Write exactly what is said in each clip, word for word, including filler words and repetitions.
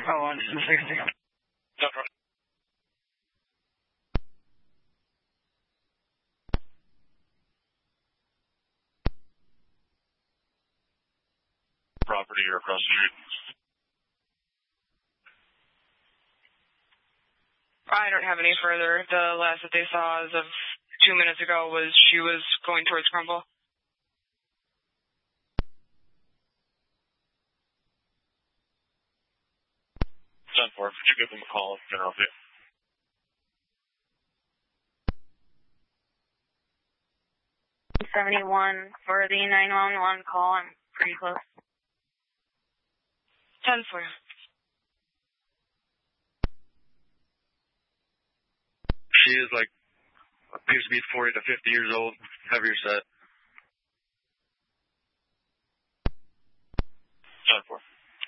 Oh, one, sixty. Property or across the street? I don't have any further. The last that they saw as of two minutes ago was she was going towards Crumble. ten four, could you give them a call, General Fit? seventy-one for the nine one one call. I'm pretty close. ten four. She is like, appears to be forty to fifty years old, heavier set. ten four.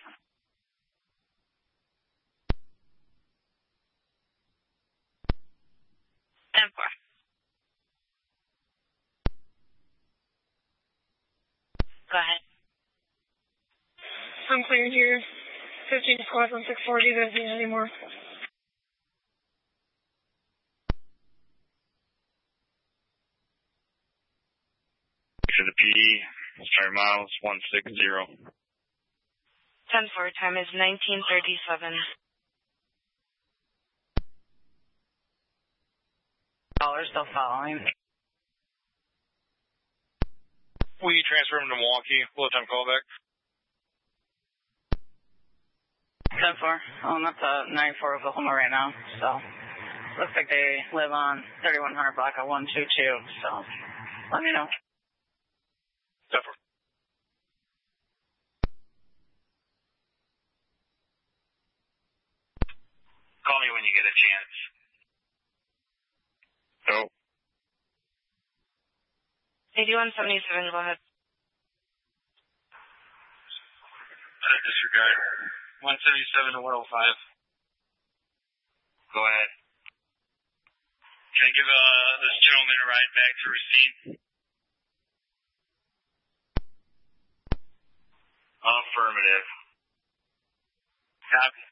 ten four. Go ahead. I'm clear here. fifteen squads on six forty. There's not anymore. To the P D, sorry, miles one six zero. ten four, time is nineteen thirty-seven. Caller still following. Will you transfer him to Milwaukee? What time callback? ten four. Oh, I'm at the nine four Oklahoma right now, so looks like they live on thirty-one hundred block of one two two, so let me know. ten four. Call me when you get a chance. So. eighty-one seventy-seven, go ahead. Disregard. one seventy-seven to one oh five. Go ahead. Can I give uh, this gentleman a ride back to Racine? Affirmative. Copy.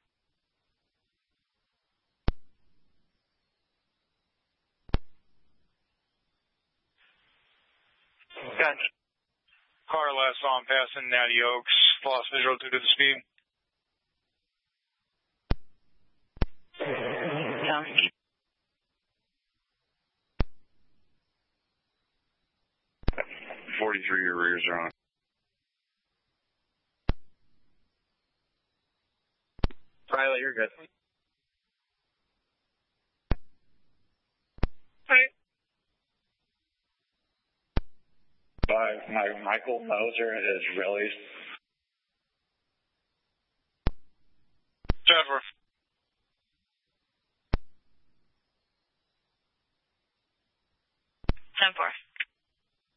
Got car last saw him passing Natty Oaks. Lost visual due to the speed. Yeah. forty-three, your rears are on. Riley, you're good. Right. By my Michael Moser is released. ten four. ten four.